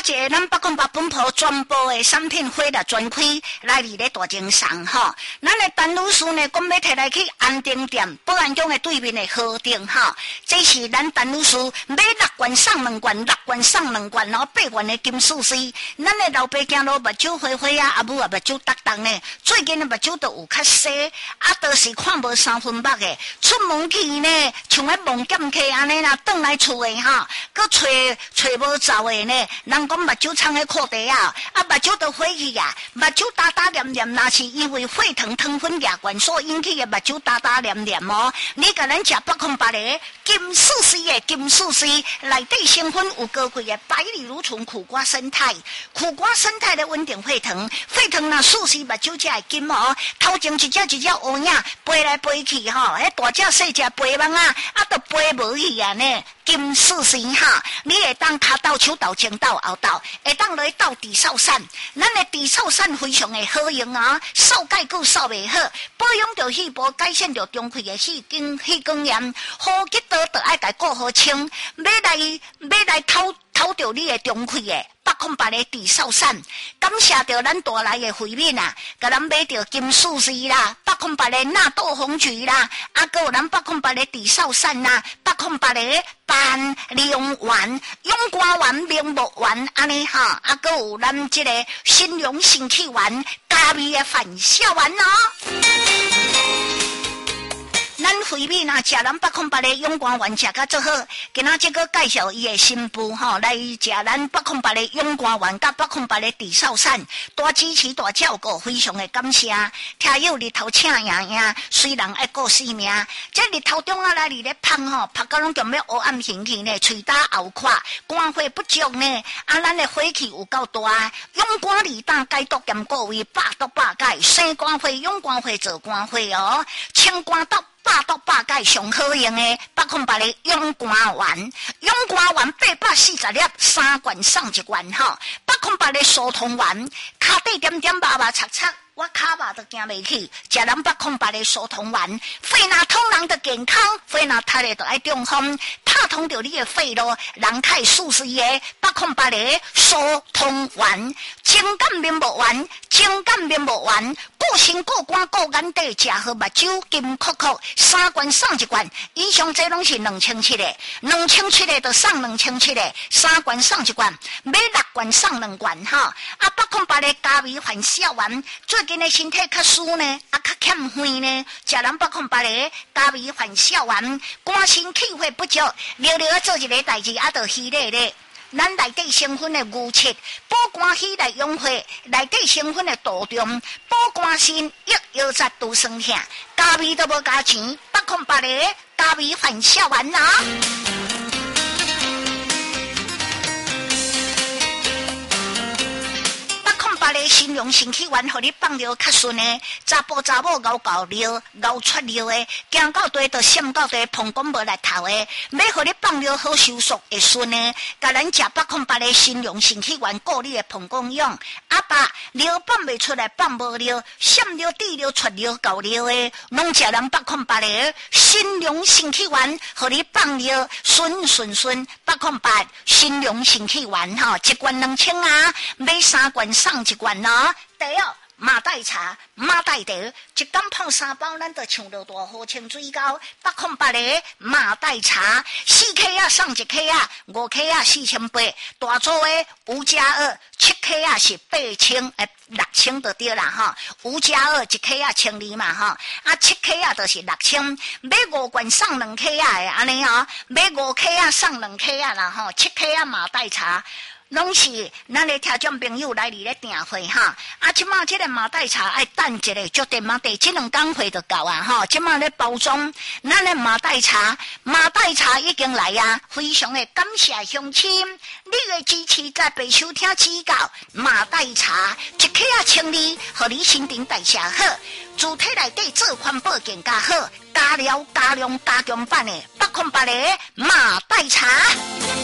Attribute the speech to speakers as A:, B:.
A: 一个咱北控北本铺全部的产品火力全开来伫咧大精上吼，咱的陈女士呢，讲要摕来去安定店保安宫的对面的河顶吼，这是咱陈女士买6罐送2罐，6罐送2罐哦，8罐的金丝丝，咱的老爸行路目睭花花啊，阿母也目睭重重呢，最近的目睭都有较细，啊，都是看无3分目的，出门去呢，像迄梦剑客安尼啦，转来厝的吼，搁找无走的呢，人讲目睭藏喺裤底啊，啊目睭都火去啊，目睭打打黏黏，那是因为血糖糖分亚冠所引起的目睭打打黏黏哦。你甲咱食808的金丝丝的金丝丝，内底成分有高贵的百里芦醇苦瓜生态，苦瓜生态的稳定血糖，血糖若素是目睭才会金哦。头前一只乌影飞来飞去吼，迄大只细只飞蚊啊，啊都飞无去啊呢。金丝丝哈，你会当骹斗、手斗、前斗、后斗，会当落去斗地扫散。咱的地扫散非常的好用啊，扫介久扫袂好，保养着细胞，改善着中气的细光炎，呼吸道就爱家顾好清，要来偷着你的中气的。808的地扫散，感谢着咱大来的慧敏啊，甲咱买着金丝丝啦，808的纳豆红曲啦，啊，搁有咱808的地扫散啦，808的斑龙丸、永肝丸、明目丸安尼哈，啊，搁有咱这个新荣性气丸、加味的反效丸哦。咱慧敏啊，食咱808的永肝丸食甲最好，今仔这个介绍伊的新妇吼，来食咱808的永肝丸甲808的地扫散，大支持大照顾，非常的感谢。听友日头请爷爷，虽然爱顾性命，这日头中啊来伫咧晒吼，晒到拢强要黑暗形去呢，喙焦喉垮，肝火不足呢，啊，咱的火气有够大，永肝利胆解毒兼顾胃，百毒百解，生肝火、永肝火、做肝火哦，清肝毒。百毒百解上好用的808的永肝丸，永肝丸840粒，3罐送1罐吼。808的疏通丸，脚底点点麻麻擦擦，我脚麻都行袂去。食咱808的疏通丸，肺若通人的健康，肺若塌的就爱中风，拍通着你的肺路，人开舒适的808的疏通丸，情感面膜丸，情感面膜丸。顾身顾肝顾眼底，食好目睭金酷酷，3罐送1罐，以上这拢是2700的，2700的就送2700的，3罐送1罐，买6罐送2罐哈。啊，808的加味反效丸，最近的身体较虚呢，啊较欠血呢，食咱808的加味反效丸，肝肾气血不足，聊聊做一个代志，啊，就虚咧咧。咱内底成分的牛切，补肝气来养血；内底成分的杜仲，补肝肾，益腰脊都酸痛。加味都无加钱，808的加味反效丸啊！808的新荣性气丸，互你放尿较顺的，查甫查某熬尿、熬出尿的，行到地就闪到地，膀胱无力头的，要互你放尿好收缩会顺的，甲咱食808的新荣性气丸，顾你的膀胱用。阿爸尿放袂出来，放无尿，闪尿、滴尿、出尿、搞尿的，拢食咱808的新荣性气丸，互你放尿顺。808新荣性气丸吼，1罐2000啊，买3罐送1罐哦。第二。马黛茶、马黛茶，一缸泡3包，咱就抢到大好清水膏。808的马黛茶，4克啊送1克啊，5克啊4800，大组的5+2，7克啊是8000，6000就对啦哈。5+2，1克啊1200嘛哈，啊7克啊就是6000，买5罐送2克啊的安尼哦，买5克啊送2克啊啦哈，7克啊马黛茶。拢是咱的听众朋友来伫咧订货哈，啊，即马这个马黛茶爱等一个，足电马第这2工货就够啊哈，即马咧包装，咱的马黛茶已经来啊，非常的感谢乡亲，你的支持在备收听指教，马黛茶1克啊1200，互你新陈代谢好，主体内底做环保更加好，加料加量加强版的808的马黛茶。